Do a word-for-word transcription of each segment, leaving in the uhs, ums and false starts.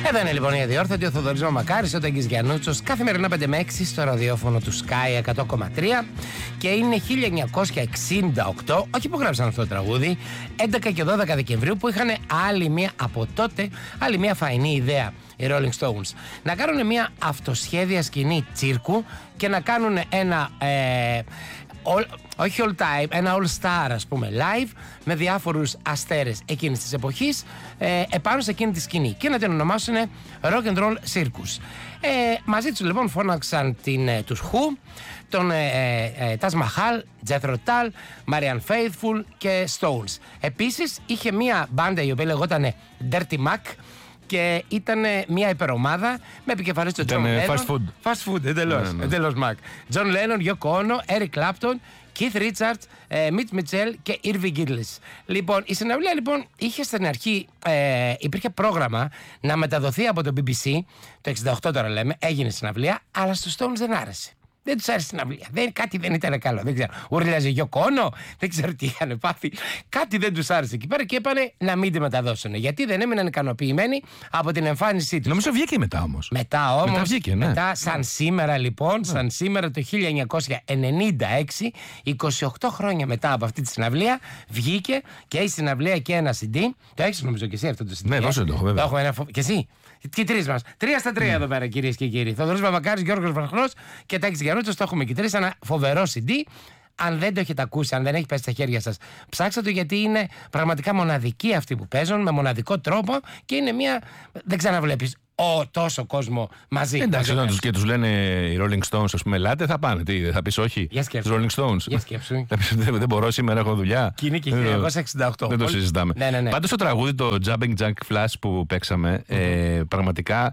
Εδώ είναι λοιπόν η αδιόρθωτη, ο Θοδωρής Μαμακάρης, ο Τέγκης Γιαννούτσος, καθημερινά πέντε με έξι στο ραδιόφωνο του Sky εκατό κόμμα τρία και είναι χίλια εννιακόσια εξήντα οκτώ, όχι που γράψαν αυτό το τραγούδι, έντεκα και δώδεκα Δεκεμβρίου, που είχαν άλλη μία από τότε, άλλη μία φαϊνή ιδέα οι Rolling Stones. Να κάνουν μία αυτοσχέδια σκηνή τσίρκου και να κάνουν ένα... Ε, All, όχι all time, ένα all star ας πούμε live με διάφορους αστέρες εκείνης της εποχής ε, επάνω σε εκείνη τη σκηνή και να την ονομάσουν Rock and Roll Circus. Ε, μαζί τους λοιπόν φώναξαν την, ε, τους Who, τον ε, ε, Taj Mahal, Jethro Tull, Marianne Faithfull και Stones. Επίσης είχε μία μπάντα η οποία λεγόταν Dirty Mac και ήταν μια υπερομάδα με επικεφαλής του John Lennon. Fast food. Fast food, εντελώς, ναι, ναι. εντελώς Mac. John Lennon, Yoko Ono, Eric Clapton, Keith Richards, ε, Mitch Mitchell και Irving Gillis. Λοιπόν, η συναυλία λοιπόν είχε στην αρχή, ε, υπήρχε πρόγραμμα να μεταδοθεί από το μπι μπι σι, το εξήντα οκτώ τώρα λέμε, έγινε συναυλία, αλλά στους Stones δεν άρεσε. Δεν τους άρεσε την αυλία. Δεν, κάτι δεν ήταν καλό. Δεν ξέρω. Ούρλιαζε Yoko Ono. Δεν ξέρω τι είχαν πάθει. Κάτι δεν τους άρεσε εκεί πέρα και είπανε να μην τη μεταδώσουν. Γιατί δεν έμειναν ικανοποιημένοι από την εμφάνισή τους. Νομίζω βγήκε μετά όμως. Μετά όμως. Μετά βγήκε, ναι. Μετά, σαν σήμερα λοιπόν, ναι. σαν σήμερα το χίλια εννιακόσια ενενήντα έξι, είκοσι οκτώ χρόνια μετά από αυτή τη συναυλία, βγήκε και έχει συναυλία και ένα σι ντι. Το έχεις νομίζω και εσύ αυτό το σι ντι. Ναι, δώσε το, βέβαια. Το έχουμε ένα φο... Και εσύ. Και οι τρεις μας. Τρία στα τρία mm. εδώ πέρα, κυρίες και κύριοι. Θοδωρής Μαμακάρης, Γιώργος Βραχνός και Τάκης Γιαννούτσος. Το έχουμε και τρεις. Ένα φοβερό σι ντι. Αν δεν το έχετε ακούσει, αν δεν έχει πέσει στα χέρια σας, ψάξτε το, γιατί είναι πραγματικά μοναδικοί αυτοί που παίζουν με μοναδικό τρόπο και είναι μια. Δεν ξαναβλέπεις ο, τόσο κόσμο μαζί. Εντάξει, όταν τους, και τους λένε οι Rolling Stones, ας πούμε, ελάτε, θα πάνε. Τι, θα πεις όχι. Για σκέψου. Τους Rolling Stones. Για σκέψου. δεν, δεν μπορώ, σήμερα έχω δουλειά. Και είναι και χίλια εννιακόσια εξήντα οκτώ. Δεν το συζητάμε. Ναι, ναι, ναι. Πάντως το τραγούδι, το Jumping Jack Flash που παίξαμε, mm-hmm. ε, πραγματικά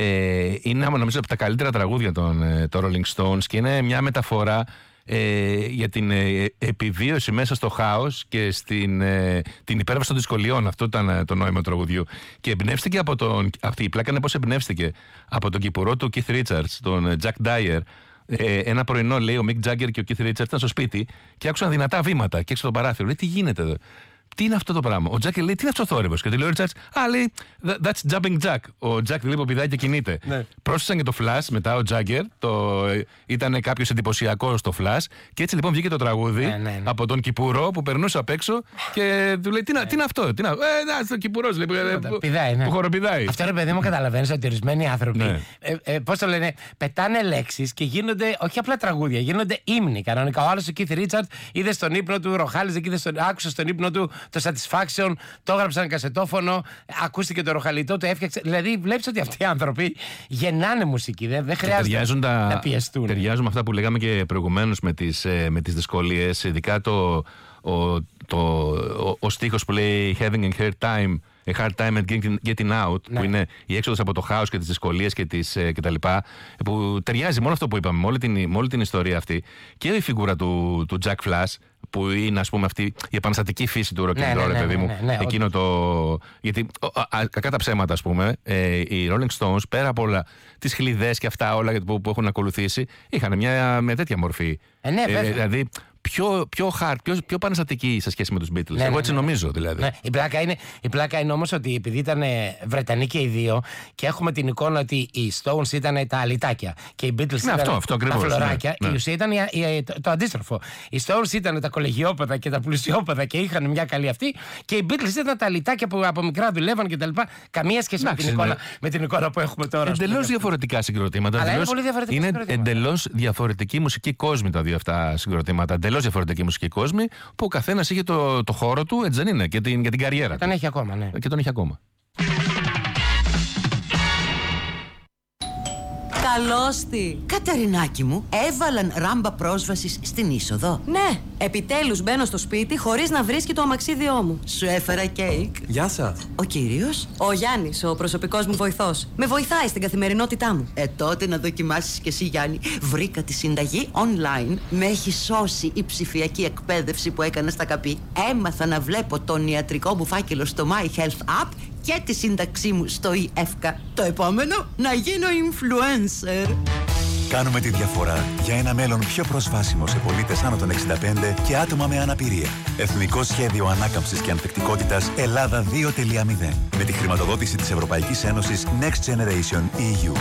ε, είναι νομίζω από τα καλύτερα τραγούδια των, των Rolling Stones και είναι μια μεταφορά Ε, για την ε, επιβίωση μέσα στο χάος και στην, ε, την υπέρβαση των δυσκολιών. Αυτό ήταν ε, το νόημα του τραγουδιού. Και εμπνεύστηκε από τον. Αυτή η πλάκα είναι πώς εμπνεύστηκε από τον κυπουρό του Keith Richards, τον Jack Dyer. Ε, ένα πρωινό, λέει, ο Mick Jagger και ο Keith Richards ήταν στο σπίτι και άκουσαν δυνατά βήματα και έξω το παράθυρο. Λέει, τι γίνεται εδώ. Τι είναι αυτό το πράγμα. Ο Τζάκ λέει, τι είναι αυτό ο θόρυβος. Και του λέει ο Ρίτσαρτς, α, λέει, that's jumping jack. Ο Τζάκ λέει, πηδάει και κινείται. Ναι. Πρόσθεσαν και το flash μετά ο Τζάγκερ. Το... Ήταν κάποιος εντυπωσιακός στο flash. Και έτσι λοιπόν βγήκε το τραγούδι ναι, ναι, ναι. από τον κυπουρό που περνούσε απ' έξω και του λέει, τι, ναι. τι είναι αυτό. Τι είναι... Ε, να, το κυπουρός λέει, που, πηδάει, ναι. που χοροπηδάει. Αυτό ρε παιδί μου, καταλαβαίνεις ότι ορισμένοι άνθρωποι, ναι. ε, ε, πώς το λένε, πετάνε λέξεις και γίνονται όχι απλά τραγούδια, γίνονται ύμνοι κανονικά. Ο άλλος ο Keith Richards είδε στον ύπνο του, ροχάλιζε και στον... άκουσε στον ύπνο του το Satisfaction, το έγραψαν κασετόφωνο, ακούστηκε το ροχαλιτό, το έφτιαξε. Δηλαδή, βλέπεις ότι αυτοί οι άνθρωποι γεννάνε μουσική, δεν, δεν χρειάζεται να, να πιεστούν. Ταιριάζουν με αυτά που λέγαμε και προηγουμένως με τις, με τις δυσκολίες, ειδικά το, ο, το, ο, ο στίχος που λέει Having a hard time. A hard time and getting out, ναι. που είναι η έξοδος από το χάος και τις δυσκολίες και, τις, και τα λοιπά, που ταιριάζει μόνο αυτό που είπαμε, με όλη την, με όλη την ιστορία αυτή. Και η φιγούρα του, του Jack Flash, που είναι ας πούμε αυτή η επαναστατική φύση του rock and roll, παιδί μου. Εκείνο το. Γιατί κακά τα ψέματα, ας πούμε, ε, οι Rolling Stones, πέρα από όλα τις χλιδές και αυτά όλα που, που έχουν ακολουθήσει, είχαν μια, μια τέτοια μορφή. Ε, ναι, ε, δηλαδή. Πιο, πιο hard, πιο, πιο επαναστατική σε σχέση με τους Beatles. Ναι, Εγώ έτσι ναι, ναι. νομίζω δηλαδή. Ναι. Η, πλάκα είναι, η πλάκα είναι όμως ότι επειδή ήταν Βρετανοί και οι δύο και έχουμε την εικόνα ότι οι Stones ήταν τα αλυτάκια και οι Beatles ναι, ήταν αυτό, αυτό, τα φλωράκια, ναι, η ναι. ουσία ήταν η, η, το, το αντίστροφο. Οι Stones ήταν τα κολεγιόπεδα και τα πλουσιόπεδα και είχαν μια καλή αυτή και οι Beatles ήταν τα αλυτάκια που από μικρά δουλεύαν κτλ. Καμία σχέση με την, εικόνα, ναι. με την εικόνα που έχουμε τώρα. Εντελώς διαφορετικά συγκροτήματα. Αλλά είναι πολύ διαφορετικά. Είναι εντελώς διαφορετική μουσική κόσμη τα δύο αυτά συγκροτήματα. Εντελώς διαφορετική μουσική κόσμη, που ο καθένας είχε το, το χώρο του, έτσι δεν είναι, και την, για την καριέρα του. Τον έχει ακόμα, ναι. Και τον έχει ακόμα. Καλώς τη. Καταρινάκη μου, έβαλαν ράμπα πρόσβασης στην είσοδο. Ναι, επιτέλους μπαίνω στο σπίτι χωρίς να βρίσκει το αμαξίδιό μου. Σου έφερα κέικ. Γεια σας. Ο κύριος? Ο Γιάννης, ο προσωπικός μου βοηθός. Με βοηθάει στην καθημερινότητά μου. Ε, τότε να δοκιμάσεις κι εσύ, Γιάννη. Βρήκα τη συνταγή online. Με έχει σώσει η ψηφιακή εκπαίδευση που έκανα στα καπί. Έμαθα να βλέπω τον ιατρικό μου φάκελο στο My Health App και τη σύνταξή μου στο ι εφ κέι. Το επόμενο, να γίνω influencer. Κάνουμε τη διαφορά για ένα μέλλον πιο προσβάσιμο σε πολίτες άνω των εξήντα πέντε και άτομα με αναπηρία. Εθνικό Σχέδιο Ανάκαμψης και Ανθεκτικότητας Ελλάδα δύο τελεία μηδέν. Με τη χρηματοδότηση της Ευρωπαϊκής Ένωσης Next Generation ι γιου.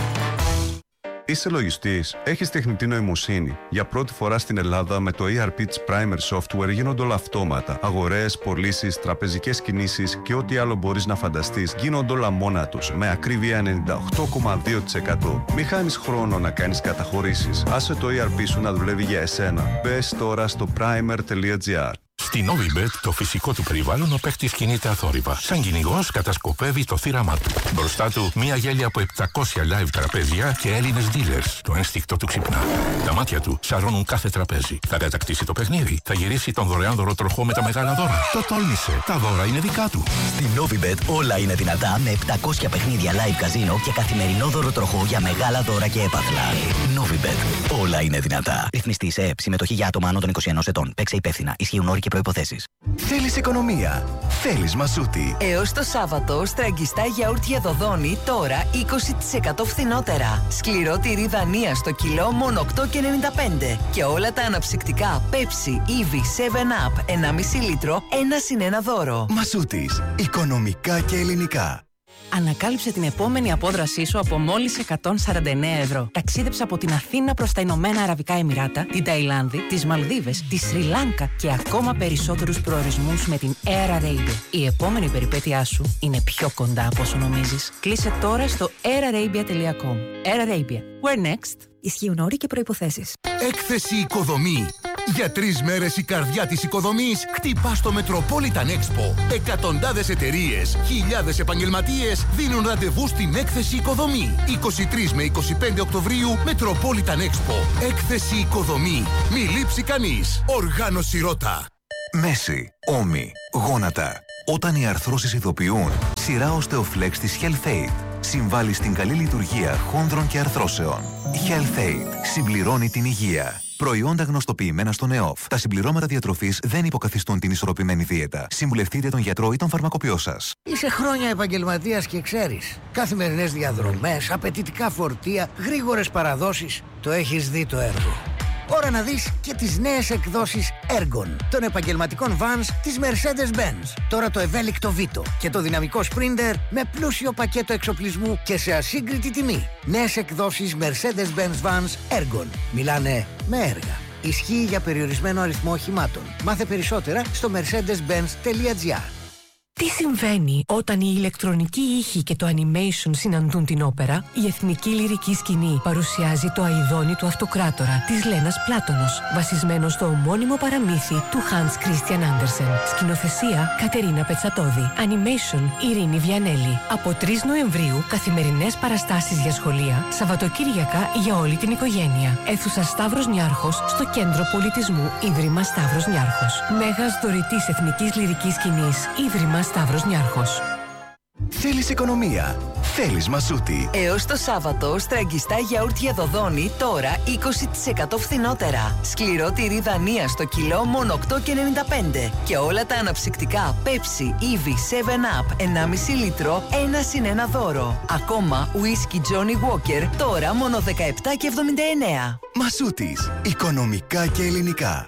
Είσαι λογιστής, έχεις τεχνητή νοημοσύνη. Για πρώτη φορά στην Ελλάδα με το ι αρ πι της Primer Software γίνονται όλα αυτόματα. Αγορές, πωλήσεις, τραπεζικές κινήσεις και ό,τι άλλο μπορείς να φανταστείς γίνονται όλα μόνα τους, με ακρίβεια ενενήντα οκτώ κόμμα δύο τοις εκατό. Μη χάνεις χρόνο να κάνεις καταχωρήσεις. Άσε το ι αρ πι σου να δουλεύει για εσένα. Μπες τώρα στο primer τελεία τζι άρ. Στη Novibet, το φυσικό του περιβάλλον, ο παίκτης κινείται αθόρυβα. Σαν κυνηγός, κατασκοπεύει το θύραμά του. Μπροστά του, μία γέλια από επτακόσια live τραπέζια και Έλληνες dealers. Το ένστικτο του ξυπνά. Τα μάτια του σαρώνουν κάθε τραπέζι. Θα κατακτήσει το παιχνίδι. Θα γυρίσει τον δωρεάν δωροτροχό με τα μεγάλα δώρα. Το τόλμησε. Τα δώρα είναι δικά του. Στη Novibet όλα είναι δυνατά με επτακόσια παιχνίδια live καζίνο και καθημερινό δωροτροχό για μεγάλα δώρα και έπαθλα. Novibet. Όλα είναι δυνατά. Ρυθμιστή σε ΕΕΠ. Συμμετοχή για άτομα άνω των είκοσι ενός ετών. Παίξε υπεύθυνα. Ισχύουν όροι και προϋποθέσεις. Θέλεις οικονομία. Θέλεις Μασούτη. Έως το Σάββατο, στραγγιστά γιαούρτια Δοδόνη τώρα είκοσι τοις εκατό φθηνότερα. Σκληρό τυρί Δανία στο κιλό μόνο οκτώ και ενενήντα πέντε. Και όλα τα αναψυκτικά Pepsi, Eevee, seven up, ενάμιση λίτρο, ένα συν ένα δώρο. Μασούτης. Οικονομικά και ελληνικά. Ανακάλυψε την επόμενη απόδρασή σου από μόλις εκατόν σαράντα εννέα ευρώ. Ταξίδεψε από την Αθήνα προς τα Ηνωμένα Αραβικά Εμιράτα, την Ταϊλάνδη, τις Μαλδίβες, τη Σρι Λάνκα και ακόμα περισσότερους προορισμούς με την Air Arabia. Η επόμενη περιπέτειά σου είναι πιο κοντά από όσο νομίζεις. Κλείσε τώρα στο air arabia τελεία com. Air Arabia. Where next? Ισχύουν όροι και προϋποθέσεις. Έκθεση Οικοδομή. Για τρεις μέρες η καρδιά της οικοδομής χτυπά στο Metropolitan Expo. Εκατοντάδες εταιρείες, χιλιάδες επαγγελματίες δίνουν ραντεβού στην Έκθεση Οικοδομή. είκοσι τρεις με είκοσι πέντε Οκτωβρίου Metropolitan Expo. Έκθεση Οικοδομή. Μη λείψει κανείς. Οργάνωση Ρώτα. Μέση, ώμοι, γόνατα. Όταν οι αρθρώσεις ειδοποιούν, σειρά Osteoflex της HealthAid συμβάλλει στην καλή λειτουργία χόνδρων και αρθρώσεων. HealthAid συμπληρώνει την υγεία. Προϊόντα γνωστοποιημένα στον ΕΟΦ. Τα συμπληρώματα διατροφής δεν υποκαθιστούν την ισορροπημένη δίαιτα. Συμβουλευτείτε τον γιατρό ή τον φαρμακοποιό σας. Είσαι χρόνια επαγγελματίας και ξέρεις. Καθημερινές διαδρομές, απαιτητικά φορτία, γρήγορες παραδόσεις. Το έχεις δει το έργο. Ώρα να δεις και τις νέες εκδόσεις Ergon των επαγγελματικών vans της Mercedes-Benz. Τώρα το ευέλικτο Vito και το δυναμικό Sprinter με πλούσιο πακέτο εξοπλισμού και σε ασύγκριτη τιμή. Νέες εκδόσεις Mercedes-Benz vans Ergon. Μιλάνε με έργα. Ισχύει για περιορισμένο αριθμό οχημάτων. Μάθε περισσότερα στο mercedes benz τελεία τζι άρ. Τι συμβαίνει όταν η ηλεκτρονική ήχη και το animation συναντούν την όπερα? Η Εθνική Λυρική Σκηνή παρουσιάζει το Αηδόνι του Αυτοκράτορα της Λένας Πλάτωνος, βασισμένο στο ομώνυμο παραμύθι του Hans Christian Andersen. Σκηνοθεσία Κατερίνα Πετσατώδη. Animation Ειρήνη Βιανέλη. Από τρεις Νοεμβρίου καθημερινές παραστάσεις για σχολεία, Σαββατοκύριακα για όλη την οικογένεια. Αίθουσα Σταύρος Νιάρχος στο Κέντρο Πολιτισμού Ίδρυμα Σταύρος Νιάρχος. Μέγας δωρητής Εθνικής Λυρικής Σκηνής Ίδρυμα Σταύρος Νιάρχος. Θέλεις οικονομία. Θέλεις Μασούτη. Έως το Σάββατο, στραγγιστά γιαούρτια Δοδόνη τώρα είκοσι τοις εκατό φθηνότερα. Σκληρό τυρί Δανία στο κιλό μόνο οκτώ και ενενήντα πέντε. Και όλα τα αναψυκτικά Pepsi, Eevee, seven up, ενάμιση λίτρο, ένα συν ένα δώρο. Ακόμα whisky Johnny Walker τώρα μόνο δεκαεπτά και εβδομήντα εννέα. Μασούτης. Οικονομικά και ελληνικά.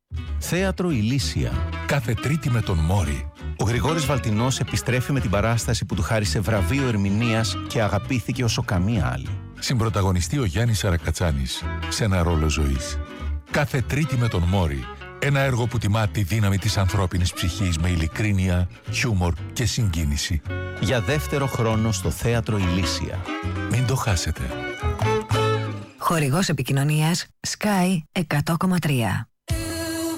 Θέατρο Ηλίσια. Κάθε Τρίτη με τον Μόρι. Ο Γρηγόρης Βαλτινός επιστρέφει με την παράσταση που του χάρισε βραβείο ερμηνείας και αγαπήθηκε όσο καμία άλλη. Συμπρωταγωνιστεί ο Γιάννης Σαρακατσάνης σε ένα ρόλο ζωής. Κάθε Τρίτη με τον Μόρι. Ένα έργο που τιμά τη δύναμη της ανθρώπινης ψυχής με ειλικρίνεια, χιούμορ και συγκίνηση. Για δεύτερο χρόνο στο Θέατρο Ηλίσια. Μην το χάσετε. Χορηγός επικοινωνίας Sky εκατό κόμμα τρία.